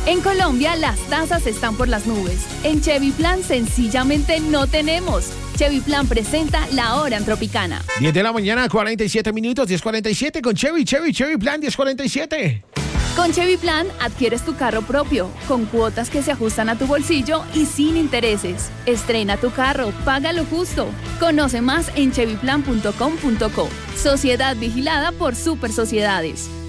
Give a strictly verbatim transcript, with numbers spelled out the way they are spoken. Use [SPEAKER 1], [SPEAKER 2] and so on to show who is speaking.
[SPEAKER 1] En Colombia, las tasas están por las nubes. En Chevy Plan, sencillamente no tenemos. Chevy Plan presenta La Hora en Tropicana.
[SPEAKER 2] diez de la mañana, cuarenta y siete minutos, diez cuarenta y siete con Chevy, Chevy, Chevy Plan diez cuarenta y siete.
[SPEAKER 1] Con Chevy Plan, adquieres tu carro propio, con cuotas que se ajustan a tu bolsillo y sin intereses. Estrena tu carro, paga lo justo. Conoce más en chevy plan punto com punto co. Sociedad vigilada por Super Sociedades.